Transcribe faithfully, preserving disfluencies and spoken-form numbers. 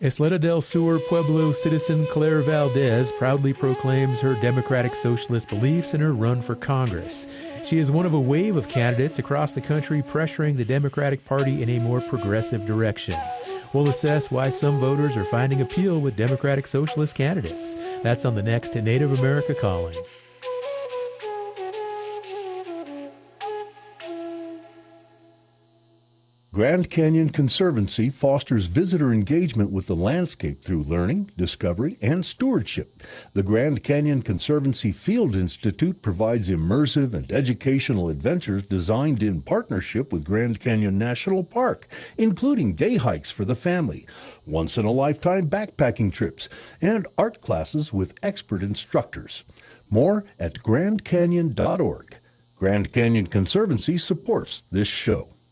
Isleta del Sur Pueblo citizen Claire Valdez proudly proclaims her democratic socialist beliefs in her run for Congress. She is one of a wave of candidates across the country pressuring the Democratic Party in a more progressive direction. We'll assess why some voters are finding appeal with Democratic Socialist candidates. That's on the next Native America Calling. Grand Canyon Conservancy fosters visitor engagement with the landscape through learning, discovery, and stewardship. The Grand Canyon Conservancy Field Institute provides immersive and educational adventures designed in partnership with Grand Canyon National Park, including day hikes for the family, once-in-a-lifetime backpacking trips, and art classes with expert instructors. More at grand canyon dot org. Grand Canyon Conservancy supports this show.